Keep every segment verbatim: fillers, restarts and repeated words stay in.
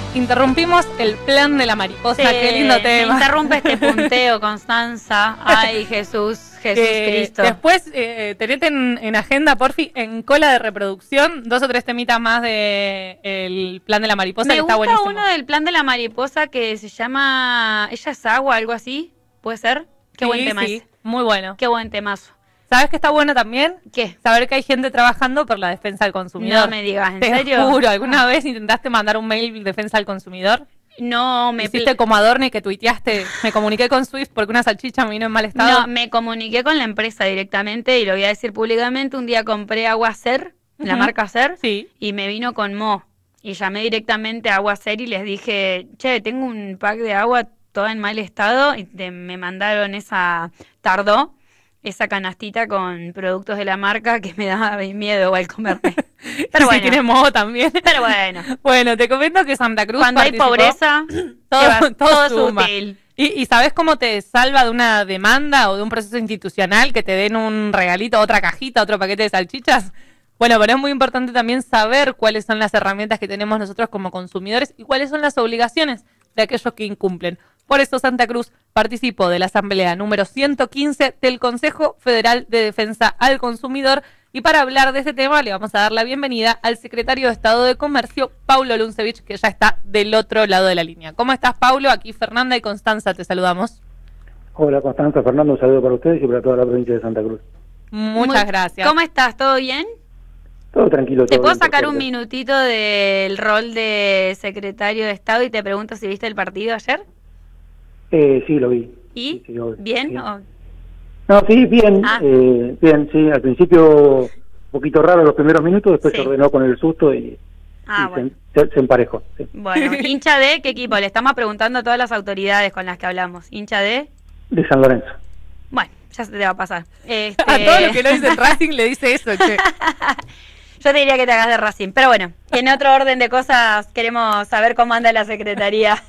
interrumpimos el plan de la mariposa. Sí, qué lindo tema. Me interrumpe este punteo, Constanza. Ay, Jesús, Jesús eh, Cristo. Después, eh, tenete en, en agenda, porfi, en cola de reproducción, dos o tres temitas más de el plan de la mariposa, Me que gusta está buenísimo. uno del plan de la mariposa que se llama Ella es agua, algo así. ¿Puede ser? Qué sí, buen tema sí, ese. muy bueno. Qué buen temazo. ¿Sabes qué está bueno también? ¿Qué? Saber que hay gente trabajando por la defensa del consumidor. No me digas, ¿en Te serio? juro, ¿alguna vez intentaste mandar un mail defensa al consumidor? No, me... Hiciste como Adorni que tuiteaste, me comuniqué con Swift porque una salchicha me vino en mal estado. No, me comuniqué con la empresa directamente y lo voy a decir públicamente. Un día compré agua Ser, la Ujú. marca Ser, Sí. y me vino con Mo. Y llamé directamente a Agua Ser y les dije, che, tengo un pack de agua toda en mal estado. Y te- me mandaron esa, tardó, esa canastita con productos de la marca que me daba miedo igual comerme. Pero Si bueno, tiene moho también. pero bueno. Bueno, te comento que Santa Cruz Cuando hay participó. pobreza, todo, ¿qué va? todo todo es suma. útil. ¿Y, ¿Y sabes cómo te salva de una demanda o de un proceso institucional que te den un regalito, otra cajita, otro paquete de salchichas? Bueno, pero es muy importante también saber cuáles son las herramientas que tenemos nosotros como consumidores y cuáles son las obligaciones de aquellos que incumplen. Por eso Santa Cruz participó de la asamblea número ciento quince del Consejo Federal de Defensa al Consumidor. Y para hablar de este tema le vamos a dar la bienvenida al secretario de Estado de Comercio, Paulo Luncevich, que ya está del otro lado de la línea. ¿Cómo estás, Paulo? Aquí Fernanda y Constanza, te saludamos. Hola Constanza, Fernando, un saludo para ustedes y para toda la provincia de Santa Cruz. Muchas Muy- gracias. ¿Cómo estás? ¿Todo bien? Todo tranquilo. ¿Te todo puedo bien, por sacar un suerte. minutito del rol de secretario de Estado y te pregunto si viste el partido ayer? Eh, sí, lo vi. ¿Y? Sí, sí, lo vi. ¿Bien? Sí. o- No, sí, bien, Ah. eh, bien, sí, al principio un poquito raro los primeros minutos, después Sí. se ordenó con el susto y, Ah, y bueno. se, se- se emparejó. Sí. Bueno, hincha de ¿qué equipo? Le estamos preguntando a todas las autoridades con las que hablamos. ¿Hincha de? De San Lorenzo. Bueno, ya se te va a pasar. Este... A todo lo que no dice el Racing le dice eso, che. Yo te diría que te hagas de Racing, pero bueno, en otro orden de cosas queremos saber cómo anda la Secretaría.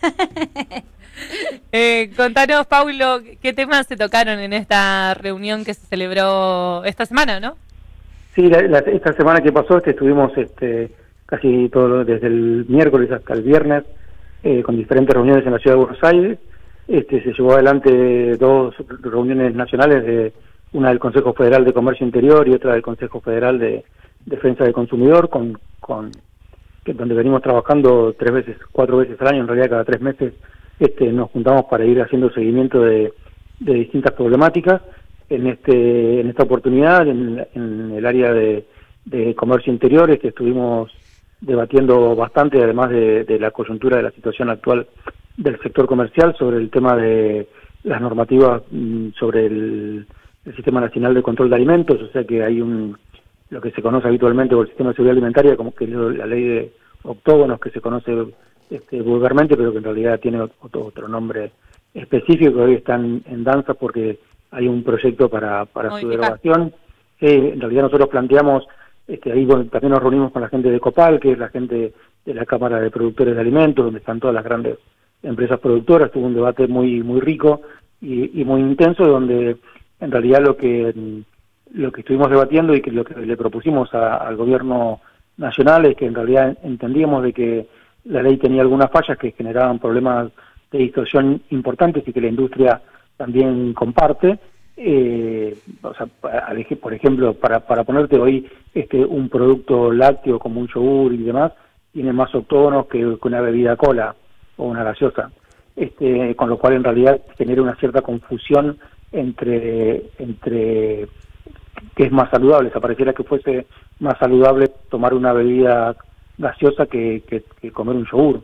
Eh, contanos, Paulo, ¿qué temas se tocaron en esta reunión que se celebró esta semana, no? Sí, la- la- esta semana que pasó este, estuvimos este, casi todo lo- desde el miércoles hasta el viernes eh, con diferentes reuniones en la ciudad de Buenos Aires. Este, se llevó adelante dos reuniones nacionales, de una del Consejo Federal de Comercio Interior y otra del Consejo Federal de Defensa del Consumidor, con, con que, donde venimos trabajando tres veces, cuatro veces al año, en realidad cada tres meses este, nos juntamos para ir haciendo seguimiento de, de distintas problemáticas. En este en esta oportunidad, en, en el área de, de comercio interior, este, estuvimos debatiendo bastante, además de, de la coyuntura de la situación actual del sector comercial, sobre el tema de las normativas mm, sobre el, el Sistema Nacional de Control de Alimentos, o sea que hay un lo que se conoce habitualmente por el Sistema de Seguridad Alimentaria, como que es lo- la ley de octógonos, que se conoce este, vulgarmente, pero que en realidad tiene otro, otro nombre específico, que hoy están en danza porque hay un proyecto para, para su Modificar. derogación. Eh, en realidad nosotros planteamos, este, ahí bueno, también nos reunimos con la gente de Copal, que es la gente de la Cámara de Productores de Alimentos, donde están todas las grandes empresas productoras. Tuvo un debate muy muy rico y, y muy intenso, donde en realidad lo que lo que estuvimos debatiendo y que lo que le propusimos a- al gobierno nacional es que en realidad entendíamos de que la ley tenía algunas fallas que generaban problemas de distorsión importantes y que la industria también comparte. Eh, o sea, pa- al ej- por ejemplo, para, para ponerte hoy este un producto lácteo como un yogur y demás, tiene más octógonos que, que una bebida cola o una gaseosa. Este, con lo cual en realidad genera una cierta confusión entre entre que es más saludable. O sea, pareciera que fuese más saludable tomar una bebida gaseosa que, que, que comer un yogur.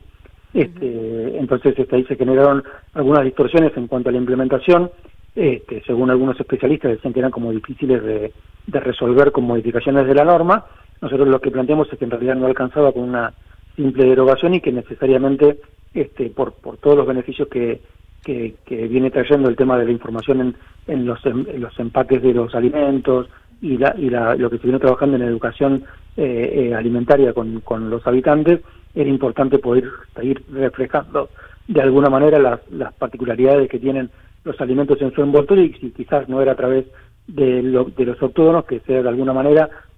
Este, entonces este, ahí se generaron algunas distorsiones en cuanto a la implementación. Este, según algunos especialistas decían que eran como difíciles de, de resolver con modificaciones de la norma. Nosotros lo que planteamos es que en realidad no alcanzaba con una simple derogación y que necesariamente este, por, por todos los beneficios que, que, que viene trayendo el tema de la información en, en, los, em- en los empaques de los alimentos y, la, y la, lo que se viene trabajando en educación eh, eh, alimentaria con, con los habitantes, era importante poder ir reflejando de alguna manera las, las particularidades que tienen los alimentos en su envoltorio, y si quizás no era a través de, lo, de los octógonos, que sea de alguna manera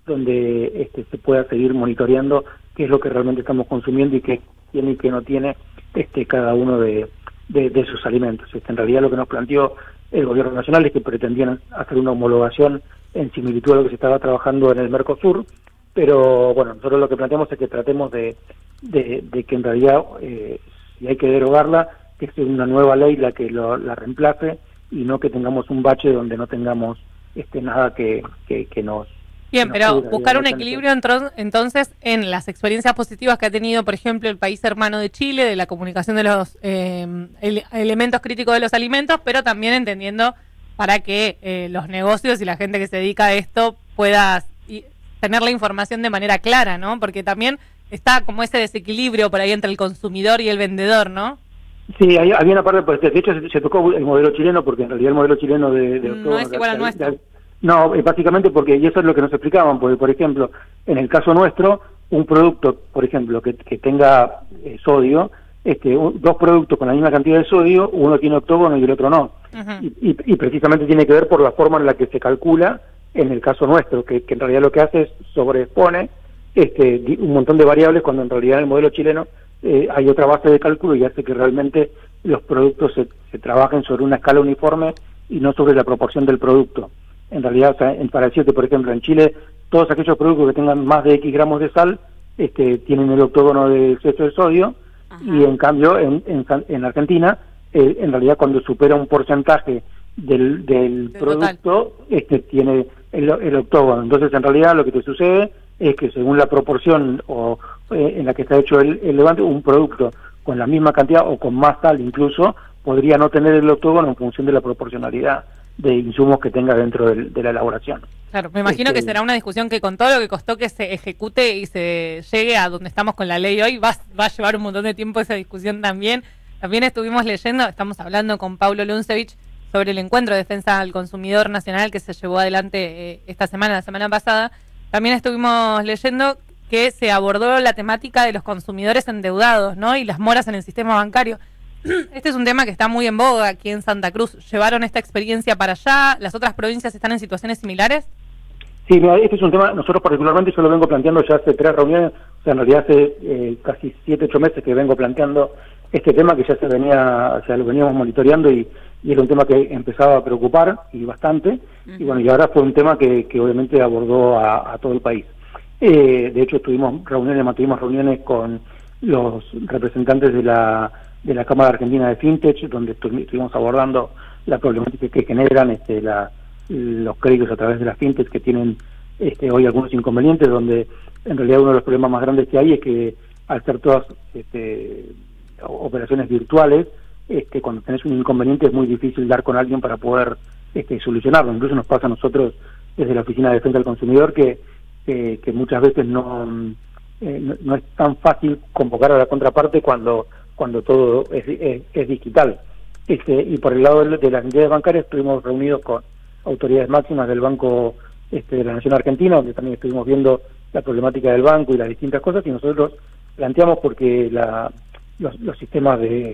donde este, se pueda seguir monitoreando qué es lo que realmente estamos consumiendo y qué tiene y qué no tiene este, cada uno de, de, de sus alimentos. Este, en realidad lo que nos planteó el gobierno nacional es que pretendían hacer una homologación en similitud a lo que se estaba trabajando en el Mercosur, pero bueno, nosotros lo que planteamos es que tratemos de, de, de que en realidad, eh, si hay que derogarla, que sea una nueva ley la que lo, la reemplace y no que tengamos un bache donde no tengamos este nada que, que, que nos... Bien, que nos pero buscar un equilibrio entonces en las experiencias positivas que ha tenido, por ejemplo, el país hermano de Chile, de la comunicación de los eh, ele elementos críticos de los alimentos, pero también entendiendo para que eh, los negocios y la gente que se dedica a esto pueda y, tener la información de manera clara, ¿no? Porque también está como ese desequilibrio por ahí entre el consumidor y el vendedor, ¿no? Sí, hay, había una parte, pues, de hecho se, se tocó el modelo chileno, porque en realidad el modelo chileno de... de no es igual al nuestro. De, no, básicamente porque, y eso es lo que nos explicaban, porque por ejemplo, en el caso nuestro, un producto, por ejemplo, que, que tenga eh, sodio, este, un, dos productos con la misma cantidad de sodio, uno tiene octógono y el otro no. Uh-huh. y, y, y precisamente tiene que ver por la forma en la que se calcula, en el caso nuestro, que, que en realidad lo que hace es sobreexpone este, un montón de variables, cuando en realidad en el modelo chileno eh, hay otra base de cálculo y hace que realmente los productos se, se trabajen sobre una escala uniforme y no sobre la proporción del producto. En realidad, o sea, en, para decirte, por ejemplo, en Chile, todos aquellos productos que tengan más de X gramos de sal este, tienen el octógono de exceso de sodio. Ajá. Y en cambio, en, en, en Argentina, eh, en realidad cuando supera un porcentaje del, del producto, este, tiene el, el octógono. Entonces, en realidad, lo que te sucede es que según la proporción o eh, en la que está hecho el, el levante, un producto con la misma cantidad o con más sal incluso, podría no tener el octógono en función de la proporcionalidad de insumos que tenga dentro del, de la elaboración. Claro, me imagino este, que será una discusión que con todo lo que costó que se ejecute y se llegue a donde estamos con la ley hoy, va, va a llevar un montón de tiempo esa discusión también. También estuvimos leyendo, estamos hablando con Paulo Luncevich sobre el encuentro de defensa al consumidor nacional que se llevó adelante eh, esta semana, la semana pasada. También estuvimos leyendo que se abordó la temática de los consumidores endeudados, ¿no? Y las moras en el sistema bancario. Este es un tema que está muy en boga aquí en Santa Cruz. ¿Llevaron esta experiencia para allá? ¿Las otras provincias están en situaciones similares? Sí, mira, este es un tema, nosotros particularmente yo lo vengo planteando ya hace tres reuniones, o sea, en realidad hace eh, casi siete, ocho meses que vengo planteando este tema que ya se venía, o sea, lo veníamos monitoreando y, y era un tema que empezaba a preocupar y bastante, uh-huh. Y bueno, y ahora fue un tema que, que obviamente abordó a, a todo el país. Eh, de hecho, tuvimos reuniones, mantuvimos reuniones con los representantes de la de la Cámara Argentina de Fintech, donde estuvimos abordando la problemática que generan este, la, los créditos a través de las Fintech, que tienen este, hoy algunos inconvenientes, donde en realidad uno de los problemas más grandes que hay es que al ser todas este, operaciones virtuales, este, cuando tenés un inconveniente es muy difícil dar con alguien para poder este, solucionarlo. Incluso nos pasa a nosotros desde la Oficina de Defensa del Consumidor que, que, que muchas veces no, eh, no, no es tan fácil convocar a la contraparte cuando cuando todo es, es, es digital. Este, y por el lado de, de las entidades bancarias estuvimos reunidos con autoridades máximas del Banco este, de la Nación Argentina, donde también estuvimos viendo la problemática del banco y las distintas cosas, y nosotros planteamos porque la, los, los sistemas de,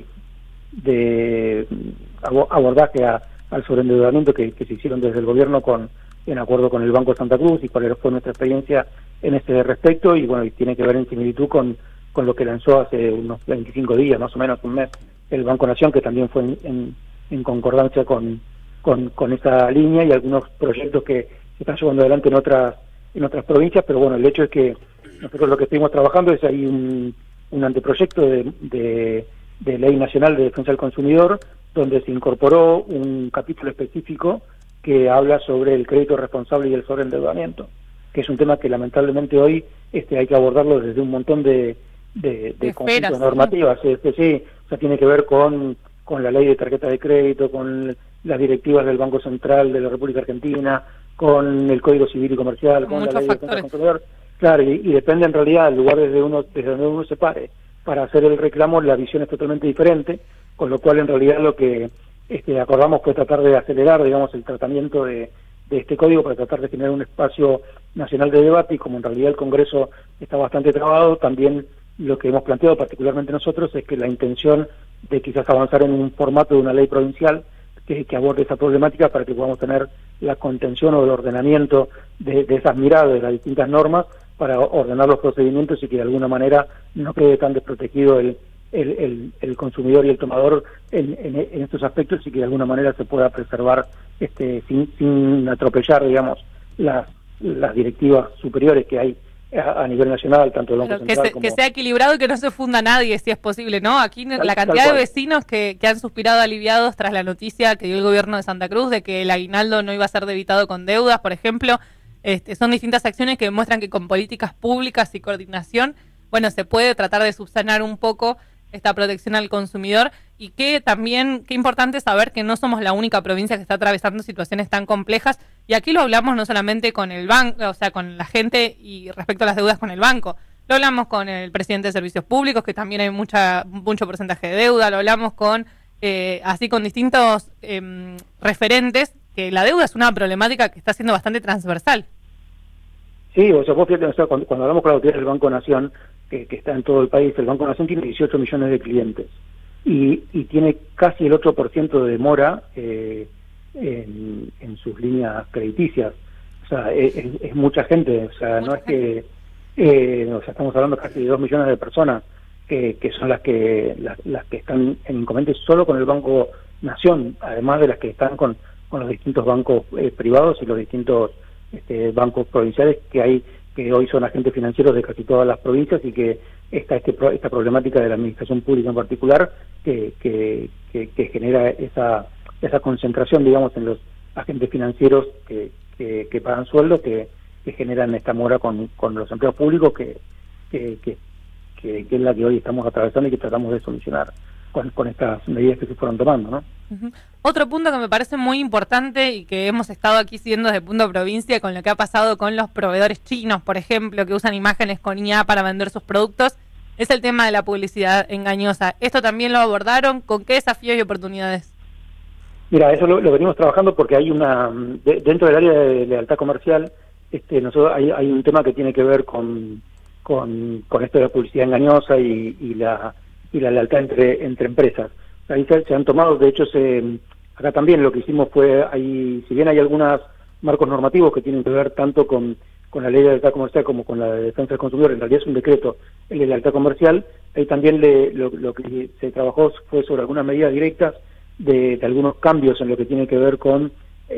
de abordaje a, al sobreendeudamiento que, que se hicieron desde el gobierno con en acuerdo con el Banco de Santa Cruz y cuál fue nuestra experiencia en este respecto, y bueno, y tiene que ver en similitud con con lo que lanzó hace unos veinticinco días, más o menos un mes, el Banco Nación, que también fue en, en, en concordancia con, con, con esa línea y algunos proyectos que se están llevando adelante en otras en otras provincias, pero bueno, el hecho es que nosotros lo que estuvimos trabajando es ahí un, un anteproyecto de, de, de Ley Nacional de Defensa del Consumidor, donde se incorporó un capítulo específico que habla sobre el crédito responsable y el sobreendeudamiento, que es un tema que lamentablemente hoy este, hay que abordarlo desde un montón de de, de conjuntos normativas, sí. Este, sí, o sea, tiene que ver con, con la ley de tarjeta de crédito, con las directivas del Banco Central de la República Argentina, con el Código Civil y Comercial, con Muchos la ley factores. de defensa del consumidor. Claro, y, y depende en realidad del lugar desde uno desde donde uno se pare para hacer el reclamo, la visión es totalmente diferente, con lo cual en realidad lo que este, acordamos fue tratar de acelerar, digamos, el tratamiento de, de este código para tratar de generar un espacio nacional de debate, y como en realidad el Congreso está bastante trabado, también lo que hemos planteado particularmente nosotros es que la intención de quizás avanzar en un formato de una ley provincial que, que aborde esa problemática para que podamos tener la contención o el ordenamiento de, de esas miradas, de las distintas normas, para ordenar los procedimientos y que de alguna manera no quede tan desprotegido el, el, el, el consumidor y el tomador en, en, en estos aspectos, y que de alguna manera se pueda preservar este sin, sin atropellar, digamos, las, las directivas superiores que hay a, a nivel nacional, tanto del Banco Pero Central que, se, como... que sea equilibrado y que no se funda nadie, si es posible, ¿no? Aquí Tal, la cantidad tal de cual. vecinos que, que han suspirado aliviados tras la noticia que dio el gobierno de Santa Cruz de que el aguinaldo no iba a ser debitado con deudas, por ejemplo, este, son distintas acciones que demuestran que con políticas públicas y coordinación, bueno, se puede tratar de subsanar un poco esta protección al consumidor, y que también, qué importante saber que no somos la única provincia que está atravesando situaciones tan complejas, y aquí lo hablamos no solamente con el banco, o sea, con la gente y respecto a las deudas con el banco, lo hablamos con el presidente de Servicios Públicos, que también hay mucha mucho porcentaje de deuda, lo hablamos con, eh, así con distintos eh, referentes, que la deuda es una problemática que está siendo bastante transversal. Sí, o sea, vos fíjate, o sea, cuando, cuando hablamos con la autoridad del Banco Nación, que, que está en todo el país, el Banco Nación tiene dieciocho millones de clientes y, y tiene casi el ocho por ciento de demora eh, en, en sus líneas crediticias. O sea, es, es mucha gente, o sea, no es que, eh, o sea, estamos hablando casi de dos millones de personas que, que son las que las, las que están en inconvenientes solo con el Banco Nación, además de las que están con, con los distintos bancos eh, privados y los distintos este, bancos provinciales que hay, que hoy son agentes financieros de casi todas las provincias, y que está este, esta problemática de la administración pública en particular que, que, que, que genera esa, esa concentración, digamos, en los agentes financieros que, que, que pagan sueldos, que, que generan esta mora con, con los empleos públicos, que, que, que, que, que es la que hoy estamos atravesando y que tratamos de solucionar con, con estas medidas que se fueron tomando, ¿no? Uh-huh. Otro punto que me parece muy importante y que hemos estado aquí siguiendo desde Punto Provincia, con lo que ha pasado con los proveedores chinos, por ejemplo, que usan imágenes con I A para vender sus productos, es el tema de la publicidad engañosa. ¿Esto también lo abordaron? ¿Con qué desafíos y oportunidades? Mira, eso lo, lo venimos trabajando porque hay una, de, dentro del área de lealtad comercial, este, nosotros hay, hay un tema que tiene que ver con, con, con esto de la publicidad engañosa y, y la y la lealtad entre, entre empresas. Ahí se, se han tomado, de hecho, se, acá también lo que hicimos fue, hay, si bien hay algunos marcos normativos que tienen que ver tanto con, con la ley de lealtad comercial como con la de defensa del consumidor, en realidad es un decreto, el de lealtad comercial, ahí también le, lo, lo que se trabajó fue sobre algunas medidas directas de, de algunos cambios en lo que tiene que ver con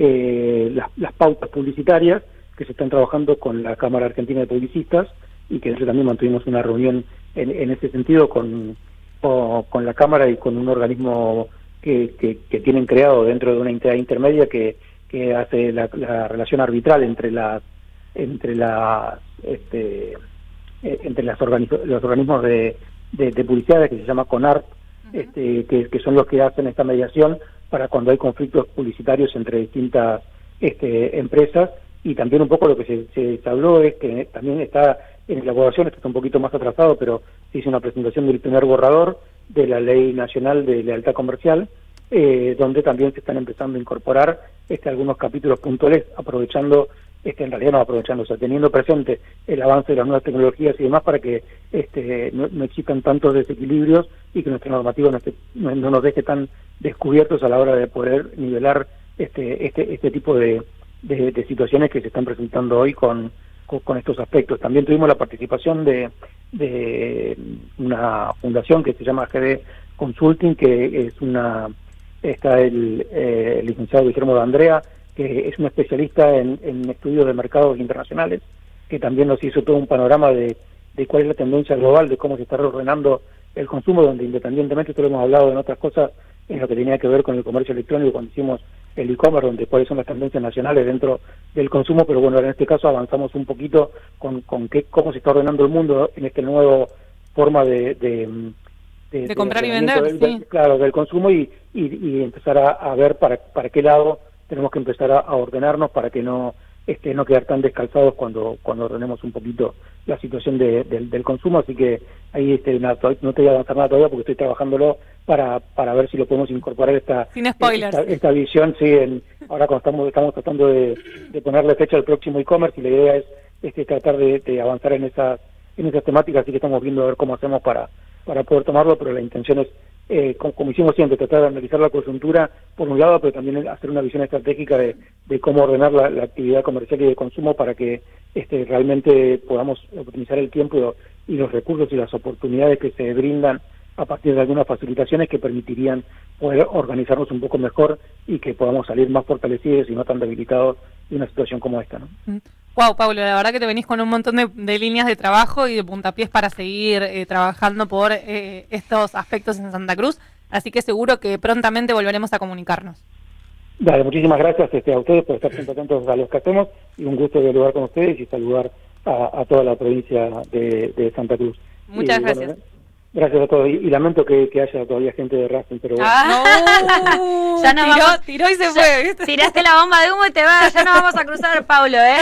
eh, las, las pautas publicitarias que se están trabajando con la Cámara Argentina de Publicistas, y que nosotros también mantuvimos una reunión en, en ese sentido con O con la Cámara y con un organismo que, que, que tienen creado dentro de una entidad intermedia que, que hace la, la relación arbitral entre las entre las este, entre las organiz los organismos de, de, de publicidad, que se llama CONARP, uh-huh. este, que, que son los que hacen esta mediación para cuando hay conflictos publicitarios entre distintas este, empresas. Y también un poco lo que se, se habló es que también está en elaboración, esto está un poquito más atrasado, pero se hizo una presentación del primer borrador de la Ley Nacional de Lealtad Comercial, eh, donde también se están empezando a incorporar este, algunos capítulos puntuales, aprovechando, este, en realidad no aprovechando, o sea, teniendo presente el avance de las nuevas tecnologías y demás, para que este, no, no existan tantos desequilibrios y que nuestra normativa no, esté, no, no nos deje tan descubiertos a la hora de poder nivelar este, este, este tipo de, de, de situaciones que se están presentando hoy con con estos aspectos. También tuvimos la participación de, de una fundación que se llama G D Consulting, que es una, está el, eh, el licenciado Guillermo de Andrea, que es un especialista en, en estudios de mercados internacionales, que también nos hizo todo un panorama de, de cuál es la tendencia global, de cómo se está reordenando el consumo, donde independientemente, esto lo hemos hablado en otras cosas, en lo que tenía que ver con el comercio electrónico, cuando hicimos el e-commerce, donde cuáles son las tendencias nacionales dentro del consumo, pero bueno, en este caso avanzamos un poquito con, con qué, cómo se está ordenando el mundo en este nuevo forma de... De, de, de comprar y vender, del, sí. del, claro, del consumo, y, y, y empezar a, a ver para, para qué lado tenemos que empezar a, a ordenarnos para que no este no quedar tan descalzados cuando cuando ordenemos un poquito la situación de, de, del consumo. Así que ahí este nada, no te voy a avanzar nada todavía porque estoy trabajándolo para para ver si lo podemos incorporar esta sin spoilers esta, esta visión, sí, en, ahora cuando estamos estamos tratando de, de ponerle fecha al próximo e-commerce, y la idea es este tratar de, de avanzar en esas en esas temáticas, así que estamos viendo a ver cómo hacemos para para poder tomarlo, pero la intención es, eh, como, como hicimos siempre, tratar de analizar la coyuntura por un lado, pero también hacer una visión estratégica de, de cómo ordenar la, la actividad comercial y de consumo para que este, realmente podamos optimizar el tiempo y, y los recursos y las oportunidades que se brindan a partir de algunas facilitaciones que permitirían poder organizarnos un poco mejor y que podamos salir más fortalecidos y no tan debilitados de una situación como esta, ¿no? Wow, Pablo, la verdad que te venís con un montón de, de líneas de trabajo y de puntapiés para seguir eh, trabajando por eh, estos aspectos en Santa Cruz, así que seguro que prontamente volveremos a comunicarnos. Dale, muchísimas gracias este, a ustedes por estar siempre atentos a los que hacemos y un gusto dialogar con ustedes y saludar a, a toda la provincia de, de Santa Cruz. Muchas y, gracias. Bueno, gracias a todos y, y lamento que, que haya todavía gente de Racing, pero bueno. Ah, no, ya no tiró, vamos, tiró y se ya, fue, ¿viste? Tiraste la bomba de humo y te vas, ya no vamos a cruzar, Pablo, ¿eh?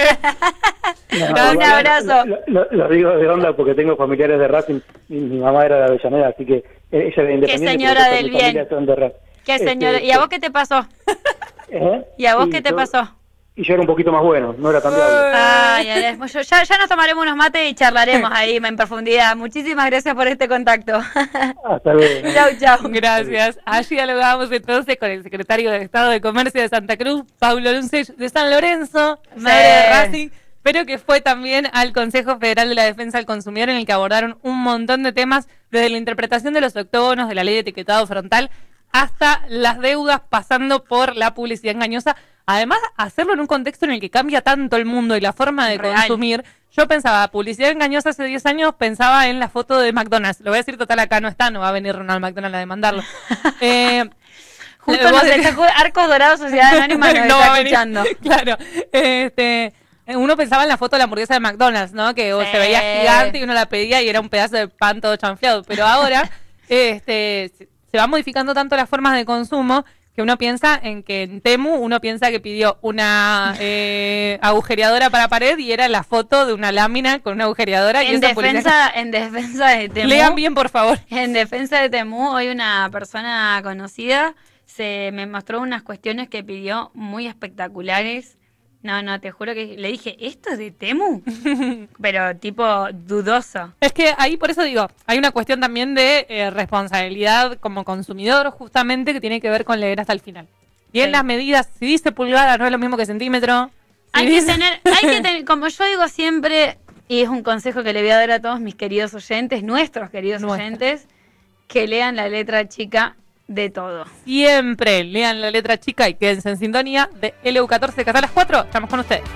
No, no, un lo, abrazo. Lo, lo, lo digo de onda porque tengo familiares de Racing, mi, mi mamá era de Avellaneda, así que eh, ella era independiente. Qué señora del bien. De Qué señora. Este, ¿Y a vos qué te pasó? ¿Eh? ¿Y a vos y qué te yo, pasó? Y yo era un poquito más bueno, no era tan diablo. Ay, ay, ay, yo, ya, ya nos tomaremos unos mates y charlaremos ahí en profundidad. Muchísimas gracias por este contacto. Hasta luego. Chau, chau. Gracias. Allí dialogamos entonces con el secretario de Estado de Comercio de Santa Cruz, Paulo Luncech de San Lorenzo, madre Sí. de Racing, pero que fue también al Consejo Federal de la Defensa del Consumidor, en el que abordaron un montón de temas, desde la interpretación de los octógonos, de la ley de etiquetado frontal, hasta las deudas, pasando por la publicidad engañosa. Además, hacerlo en un contexto en el que cambia tanto el mundo y la forma de Real. consumir. Yo pensaba, publicidad engañosa hace diez años, pensaba en la foto de McDonald's. Lo voy a decir total, acá no está, no va a venir Ronald McDonald a demandarlo. eh, Justo nos está, Arcos Dorados Sociedad Anónima nos no va está a venir. escuchando. Claro. Este, uno pensaba en la foto de la hamburguesa de McDonald's, ¿no? Que Sí. se veía gigante y uno la pedía y era un pedazo de pan todo chanfleado. Pero ahora este, se, se van modificando tanto las formas de consumo que uno piensa en que en Temu uno piensa que pidió una eh, agujereadora para pared y era la foto de una lámina con una agujereadora. Y En esa defensa, publicidad... en defensa de Temu. Lean bien, por favor. En defensa de Temu, hoy una persona conocida se me mostró unas cuestiones que pidió muy espectaculares. No, no, te juro que le dije, ¿esto es de Temu? Pero tipo dudoso. Es que ahí, por eso digo, hay una cuestión también de eh, responsabilidad como consumidor, justamente, que tiene que ver con leer hasta el final. Y en Sí. las medidas, si dice pulgada, no es lo mismo que centímetro. Si Hay que dice- tener, hay que tener, como yo digo siempre, y es un consejo que le voy a dar a todos mis queridos oyentes, nuestros queridos Nuestros. oyentes, que lean la letra chica de todo. Siempre lean la letra chica y quédense en sintonía de L U catorce, que hasta las cuatro estamos con ustedes.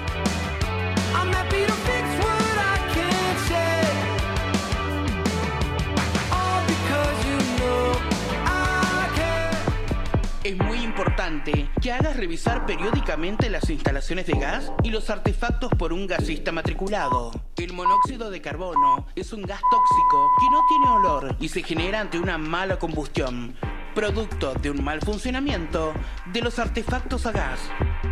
I'm happy to fix what I can't say. All because you know I care. Es muy importante que hagas revisar periódicamente las instalaciones de gas y los artefactos por un gasista matriculado. El monóxido de carbono es un gas tóxico que no tiene olor y se genera ante una mala combustión, producto de un mal funcionamiento de los artefactos a gas.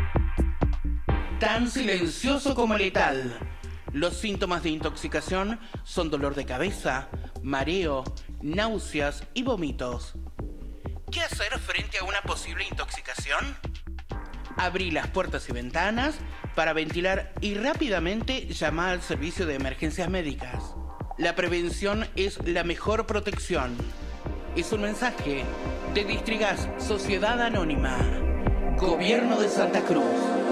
Tan silencioso como letal. Los síntomas de intoxicación son dolor de cabeza, mareo, náuseas y vómitos. ¿Qué hacer frente a una posible intoxicación? Abrí las puertas y ventanas para ventilar y rápidamente llamar al servicio de emergencias médicas. La prevención es la mejor protección. Es un mensaje de Distrigas Sociedad Anónima, Gobierno de Santa Cruz.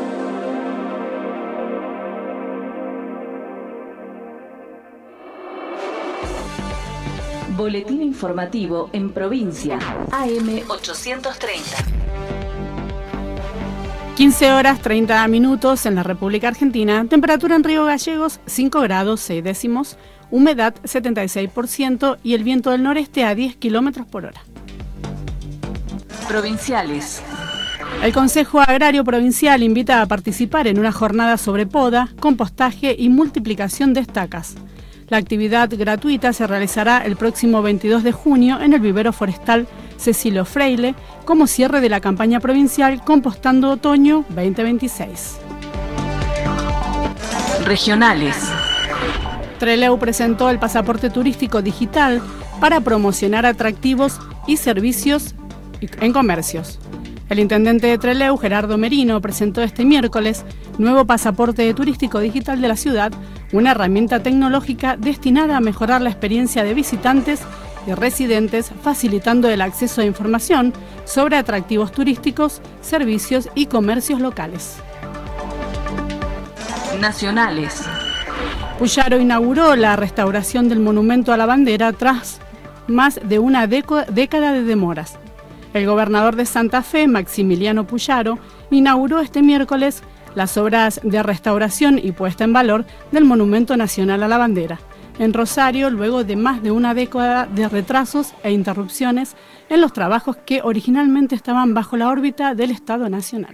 Boletín informativo en provincia. A M ochocientos treinta. quince horas treinta minutos en la República Argentina. Temperatura en Río Gallegos cinco grados seis décimos. Humedad setenta y seis por ciento y el viento del noreste a diez kilómetros por hora. Provinciales. El Consejo Agrario Provincial invita a participar en una jornada sobre poda, compostaje y multiplicación de estacas. La actividad gratuita se realizará el próximo veintidós de junio en el vivero forestal Cecilio Freile como cierre de la campaña provincial Compostando Otoño veinte veintiséis. Regionales. Trelew presentó el pasaporte turístico digital para promocionar atractivos y servicios en comercios. El intendente de Trelew, Gerardo Merino, presentó este miércoles nuevo pasaporte turístico digital de la ciudad, una herramienta tecnológica destinada a mejorar la experiencia de visitantes y residentes, facilitando el acceso a información sobre atractivos turísticos, servicios y comercios locales. Nacionales. Puyaro inauguró la restauración del monumento a la bandera tras más de una década de demoras. El gobernador de Santa Fe, Maximiliano Puyaro, inauguró este miércoles las obras de restauración y puesta en valor del Monumento Nacional a la Bandera, en Rosario, luego de más de una década de retrasos e interrupciones en los trabajos que originalmente estaban bajo la órbita del Estado Nacional.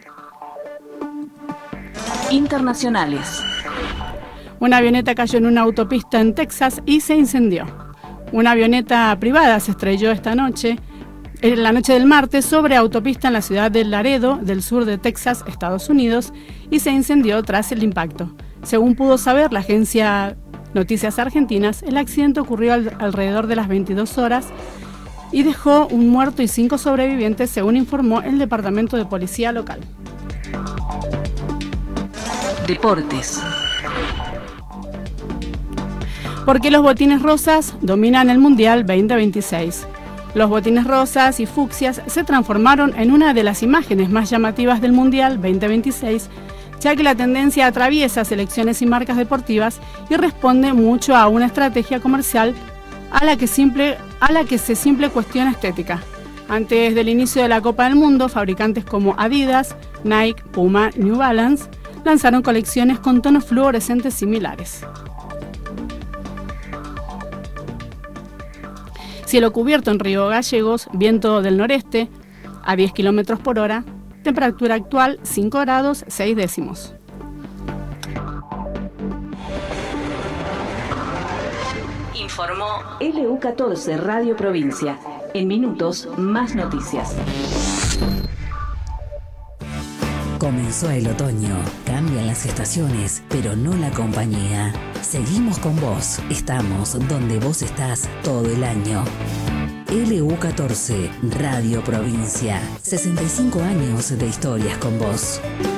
Internacionales. Una avioneta cayó en una autopista en Texas y se incendió. Una avioneta privada se estrelló esta noche, en la noche del martes, sobre autopista en la ciudad de Laredo, del sur de Texas, Estados Unidos, y se incendió tras el impacto. Según pudo saber la agencia Noticias Argentinas, el accidente ocurrió al, alrededor de las veintidós horas y dejó un muerto y cinco sobrevivientes, según informó el Departamento de Policía local. Deportes. Porque los botines rosas dominan el Mundial veinte veintiséis. Los botines rosas y fucsias se transformaron en una de las imágenes más llamativas del Mundial veinte veintiséis, ya que la tendencia atraviesa selecciones y marcas deportivas y responde mucho a una estrategia comercial a la que, simple, a la que se simple cuestiona estética. Antes del inicio de la Copa del Mundo, fabricantes como Adidas, Nike, Puma, New Balance lanzaron colecciones con tonos fluorescentes similares. Cielo cubierto en Río Gallegos, viento del noreste a diez kilómetros por hora, temperatura actual cinco grados seis décimos. Informó L U catorce Radio Provincia. En minutos, más noticias. Comenzó el otoño, cambian las estaciones, pero no la compañía. Seguimos con vos, estamos donde vos estás todo el año. L U catorce, Radio Provincia, sesenta y cinco años de historias con vos.